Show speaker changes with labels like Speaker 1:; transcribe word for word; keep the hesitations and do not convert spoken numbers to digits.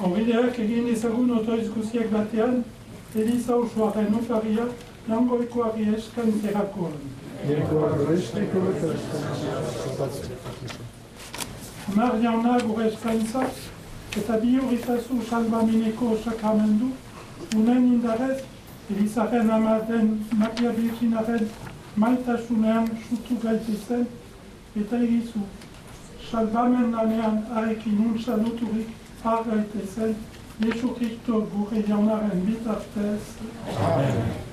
Speaker 1: Horbideak egin ezagun otoiz guziak batean, Eliza osoaren oparia, langoikoari eskaintzerakoan. Hamar jauna gure eskaintza, eta bi horritazu salbamineko sakramendu, unen indarez, Elizaren ama den Maria Virginaren maitasunean sutu gaitezen, eta egizu, salbamen lanean haekin untsa loturik har gaitezen, Jesu Kristo gure jaunaren bitartez. Amen.